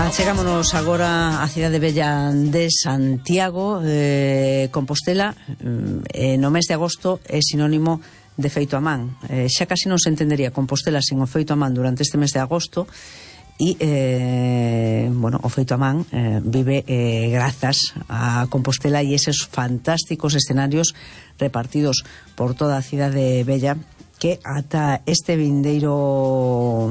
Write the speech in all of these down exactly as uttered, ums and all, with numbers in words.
Achegámonos agora á cidade bella de Santiago. eh, Compostela eh, no mes de agosto é sinónimo de feito a man. eh, Xa casi non se entendería Compostela sen o feito a man durante este mes de agosto. E, eh, bueno, o feito a man eh, vive eh, grazas a Compostela e eses fantásticos escenarios repartidos por toda a cidade bella, que ata este vindeiro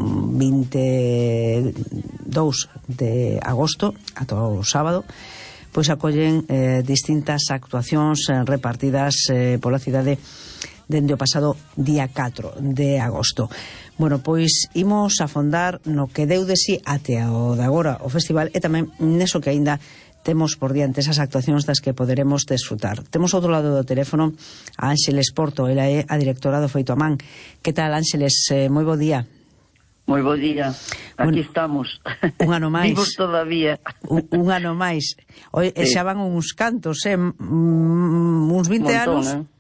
vinte e dous de agosto, ata o sábado, pois acollen eh, distintas actuacións eh, repartidas eh, pola cidade dende o pasado día catro de agosto. Bueno, pois imos afondar no que deu de si até o de agora o festival, e tamén neso que aínda temos por diante esas actuacións das que poderemos desfrutar. Temos outro lado do teléfono a Ánxeles Porto, ela é a directora do Feito a Man. Que tal, Ánxeles? Eh, moi bo día. Moi bo día. Aquí bueno, estamos. Un ano máis. Vivos todavía. Un, un ano máis. Oi, sí. Xa van uns cantos, eh? Mm, uns vinte montón, anos? Eh?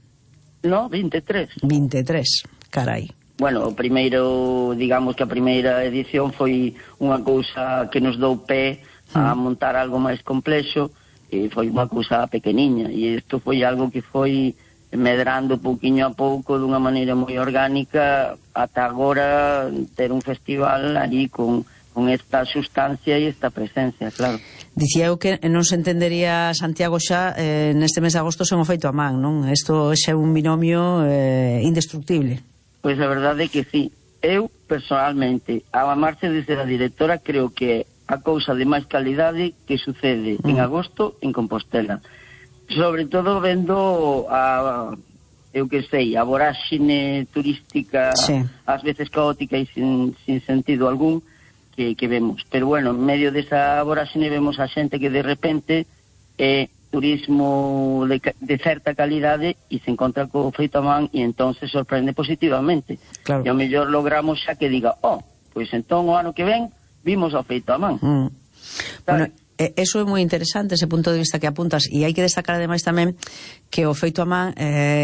No, vinte e tres. vinte e tres, carai. Bueno, o primeiro, digamos que a primeira edición foi unha cousa que nos dou pé a montar algo máis complexo, e foi unha cousa pequeniña, e isto foi algo que foi medrando pouquiño a pouco dunha maneira moi orgánica ata agora ter un festival ali con, con esta sustancia e esta presencia, claro. Dicía eu que non se entendería Santiago xa eh, neste mes de agosto sen o feito a man, non? Isto xa é un binomio eh, indestructible. Pois a verdade é que sí. Eu, personalmente, a amarse desde a directora, creo que a cousa de máis calidade que sucede mm. en agosto en Compostela. Sobre todo vendo a, eu que sei, a voráxine turística, sí, ás veces caótica e sin, sin sentido algún que, que vemos. Pero bueno, en medio desa voráxine vemos a xente que de repente é turismo de, de certa calidade e se encontra co feito a man e entón se sorprende positivamente. Claro. E ao mellor logramos xa que diga, oh, pois entón o ano que ven vimos ao feito a man. Mm. Bueno, eso é moi interesante, ese punto de vista que apuntas, e hai que destacar ademais tamén que o feito a man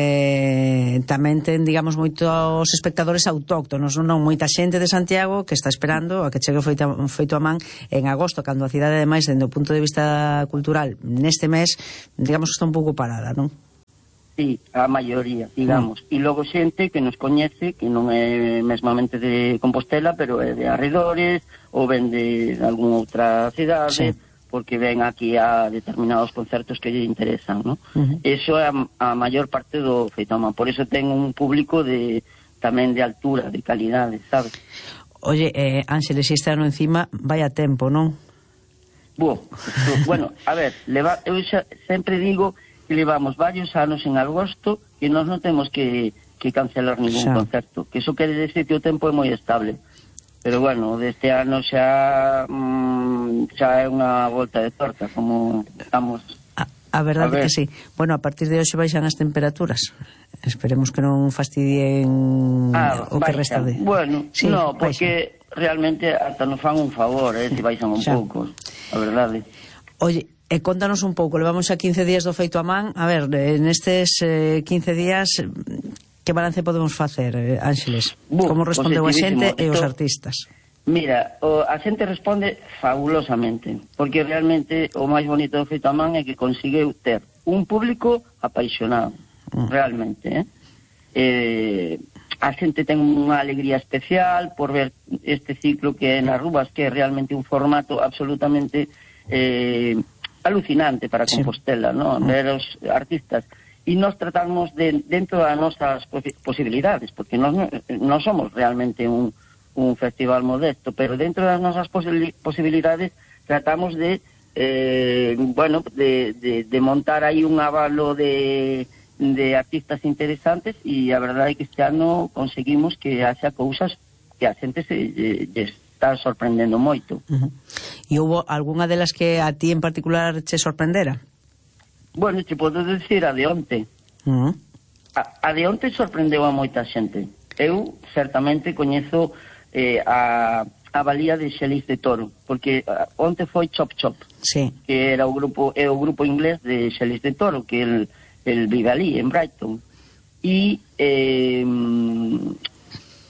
eh, tamén ten, digamos, moitos espectadores autóctonos, non? Moita xente de Santiago que está esperando a que chegue o feito, a, feito a man en agosto, cando a cidade ademais, dende o punto de vista cultural, neste mes, digamos que está un pouco parada, non? Sí, a maioría, digamos. Mm. E logo xente que nos coñece, que non é mesmamente de Compostela, pero é de arredores, ou ven de algunha outra cidade, sí, porque ven aquí a determinados concertos que lle interesan, ¿no? Uh -huh. Eso é a, a maior parte do feito a man. Por eso ten un público de tamén de altura, de calidade, sabes? Oye, eh, Ánxeles, este ano encima vaya tempo, non? Bo, bueno, a ver, leva, eu xa, sempre digo que levamos varios anos en agosto e nós non temos que, que cancelar ningún xa. concerto, que iso quere decir que o tempo é moi estable. Pero bueno, deste ano xa mmm, xa é unha volta de torta, como estamos. A, a verdade é que sí. Bueno, a partir de hoxe baixan as temperaturas. Esperemos que non fastidien ah, o que resta de... Bueno, sí, no, porque baixan. Realmente hasta nos fan un favor, eh, se baixan un xa. pouco, a verdade. Oye, e contanos un pouco, levamos xa quince días do feito a man. A ver, nestes eh, quince días, que balance podemos facer, eh, Ánxeles? Bu, como respondeu a xente e os artistas? Mira, o, a xente responde fabulosamente, porque realmente o máis bonito do feito a man é que conseguiu ter un público apaixonado, mm. realmente, eh? Eh, a xente ten unha alegría especial por ver este ciclo que é nas rúas, que é realmente un formato absolutamente eh, alucinante para Compostela, sí, ¿no? Ver os artistas e nos tratamos de, dentro das nosas posibilidades, porque nós non somos realmente un, un festival modesto, pero dentro das nosas posibilidades tratamos de eh, bueno, de, de, de montar aí un avalo de, de artistas interesantes, e a verdade é que este ano conseguimos que haxa cousas que a xente se lle está sorprendendo moito. Uh-huh. E houve algunha delas que a ti en particular che sorprendera? Bueno, te podo decir a de onte. Uh-huh. a, a de onte sorprendeu a moita xente. Eu, certamente, coñezo eh, a, a valía de Xelis de Toro, porque uh, onte foi Chop Chop, sí, que era o grupo, é o grupo inglés de Xelis de Toro, que el, el vive ali, en Brighton. E... Eh,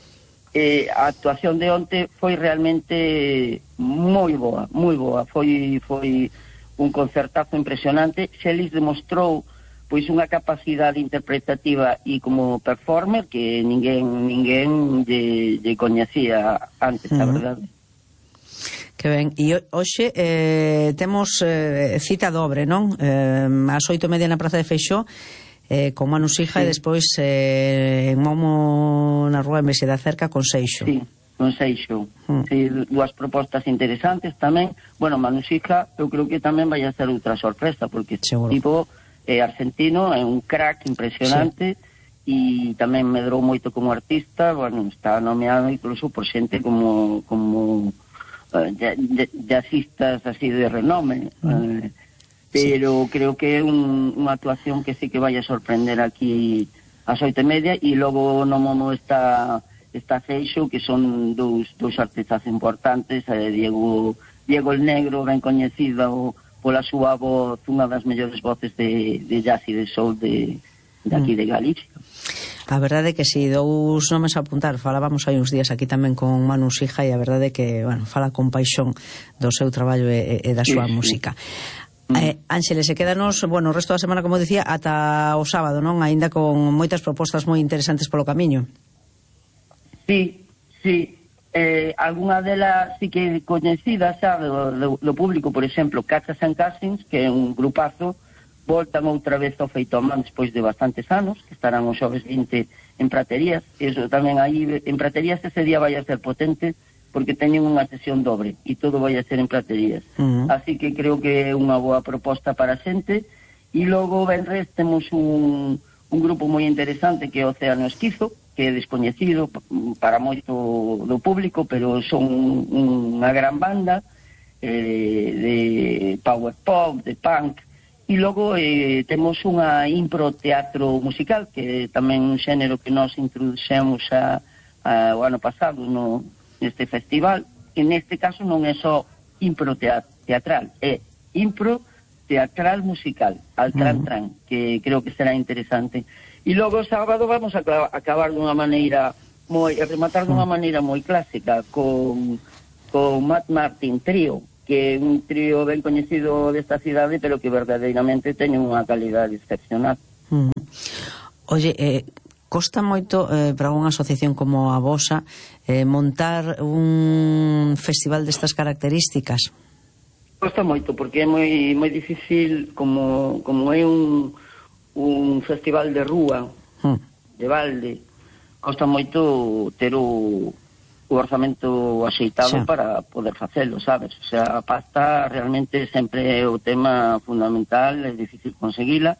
eh, a actuación de onte foi realmente moi boa, moi boa, foi foi un concertazo impresionante. Xelis demostrou pois unha capacidade interpretativa e como performer que ninguén ninguén lle, lle coñecía antes, a verdade. Que ben, e hoxe eh, temos eh, cita dobre, non? Eh, ás oito e media na Praza de Feixó, eh, con Manu Sija, sí. E despois eh, en Momo na Rúa en Vese da Cerca con Seixo. Sí, con Seixo. Mm. Sí, dúas propostas interesantes tamén. Bueno, Manu Sija, eu creo que tamén vai a ser outra sorpresa, porque seguro. Tipo é argentino, é un crack impresionante, e sí. Tamén medrou moito como artista. Bueno, está nomeado incluso por xente como como uh, jazzistas así de renome, mm. uh, pero sí. Creo que é un, unha actuación que sí que vai a sorprender aquí ás oito e media. E logo no Momo está está Seixo, que son dous, dous artistas importantes, eh, Diego Diego el Negro, ben coñecido pola súa voz, unha das mellores voces de, de jazz e de soul de, de aquí de Galicia. A verdade é que si, dous nomes a apuntar. Falábamos hai uns días aquí tamén con Manu Sija, e a verdade é que, bueno, fala con paixón do seu traballo e, e da súa sí, música. Sí. Eh, Ángeles, se quedanos, bueno, o resto da semana, como dicía, ata o sábado, non? Aínda con moitas propostas moi interesantes polo camiño. Sí, sí. Eh, alguna delas sí que coñecidas xa do, do, do público, por exemplo, Cachas and Casins, que é un grupazo, voltan outra vez ao feito a man despois de bastantes anos, que estarán os xoves vinte en Praterías. Eso tamén aí en Praterías ese día vai a ser potente, porque teñen unha sesión dobre e todo vai a ser en Praterías. Uh-huh. Así que creo que é unha boa proposta para a xente. E logo venres temos un, un grupo moi interesante que é o Océano Esquizo, que é descoñecido para moito do público, pero son unha gran banda eh, de power pop, de punk. E logo eh, temos unha impro teatro musical, que é tamén un xénero que nós introduxemos a, a, o ano pasado no, neste festival. Que neste caso non é só impro teatral, é impro teatral musical, al tran tran, que creo que será interesante. E logo o sábado vamos a acabar dunha maneira moi, a rematar dunha maneira moi clásica con, con Matt Martin Trío, que é un trío ben coñecido desta cidade, pero que verdadeiramente ten unha calidade excepcional. Mm. Oye, eh, costa moito eh, para unha asociación como a vosa eh, montar un festival destas características? Costa moito, porque é moi moi difícil, como, como é un un festival de rúa, hmm. de balde, costa moito ter o, o orzamento axeitado sí. Para poder facelo, sabes? O sea, a pasta realmente sempre é o tema fundamental, é difícil conseguila,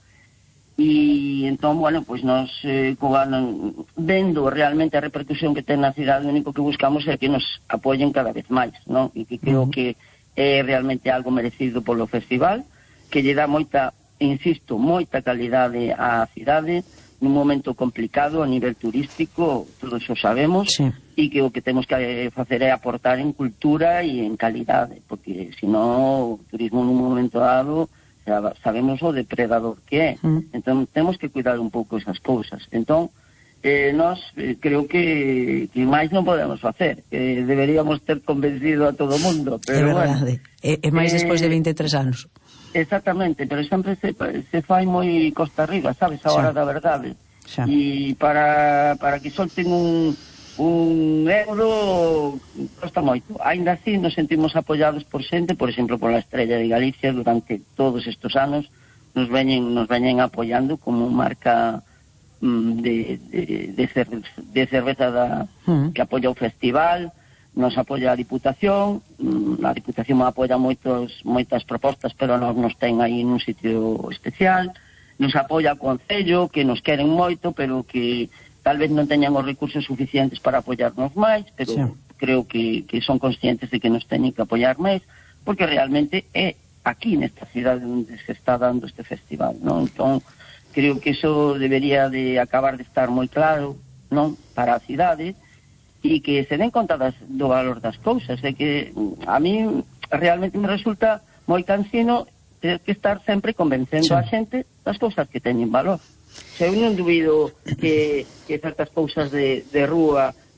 e entón, bueno, pois nos eh, vendo realmente a repercusión que ten na cidade, o único que buscamos é que nos apoyen cada vez máis, non? E que creo hmm. que é realmente algo merecido polo festival, que lle dá moita, insisto, moita calidade á cidade nun momento complicado a nivel turístico, todos o sabemos, sí. E que o que temos que facer é aportar en cultura e en calidade, porque senón o turismo nun momento dado sabemos o depredador que é, mm. Entón temos que cuidar un pouco esas cousas. Entón eh, nós eh, creo que, que máis non podemos facer, que deberíamos ter convencido a todo o mundo, pero é verdade, bueno, é, é máis eh, despois de vinte e tres anos. Exactamente, pero sempre se, se fai moi costa arriba, sabes, a hora da verdade. Xa. E para, para que solten un, un euro costa moito. Ainda así nos sentimos apoiados por xente, por exemplo, por la Estrella de Galicia, durante todos estes anos nos veñen, nos veñen apoiando como marca mm, de, de, de, cerveza, de cerveza da, mm. que apoia o festival. Nos apoia a Diputación, a Diputación apoia moitos, moitas propostas, pero nos, nos ten aí nun sitio especial. Nos apoia o Concello, que nos queren moito, pero que tal vez non teñan os recursos suficientes para apoiarnos máis, pero sí. Creo que, que son conscientes de que nos teñen que apoiar máis, porque realmente é aquí nesta cidade onde se está dando este festival, non? Entón, creo que iso debería de acabar de estar moi claro, non? Para a cidade, e que se den conta das, do valor das cousas, de que a mí realmente me resulta moi cansino ter que estar sempre convencendo sí. A xente das cousas que teñen valor. Se eu non dubido que, que certas cousas de, de rúa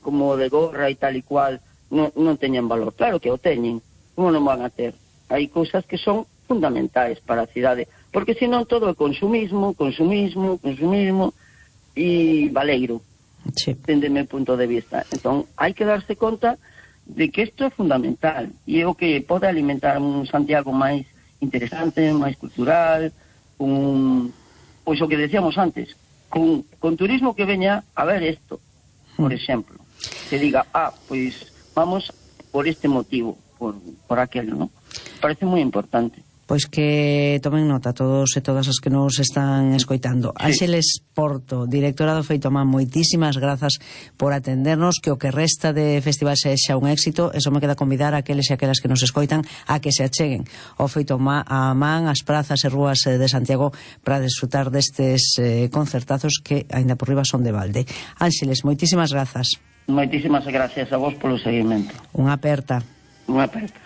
como de gorra e tal e cual non, non teñen valor. Claro que o teñen, como non van a ter? Hai cousas que son fundamentais para a cidade, porque senón todo é consumismo, consumismo, consumismo e valeiro, sí. dende meu punto de vista. Entón, hai que darse conta de que isto é fundamental e é o que pode alimentar un Santiago máis interesante, máis cultural, un, pois o que decíamos antes, con, con turismo que veña a ver isto, por exemplo, que diga, ah, pois vamos por este motivo, por, por aquel, ¿no? Parece moi importante. Pois que tomen nota todos e todas as que nos están escoitando. Sí. Ángeles Porto, directora do Feitomán, moitísimas grazas por atendernos, que o que resta de festival sexa un éxito. Eso me queda convidar a aqueles e aquelas que nos escoitan a que se acheguen ao Feitomán, a man, as prazas e rúas de Santiago para desfrutar destes eh, concertazos que aínda por riba son de balde. Ángeles, moitísimas grazas. Moitísimas gracias a vos polo seguimento. Unha aperta. Unha aperta.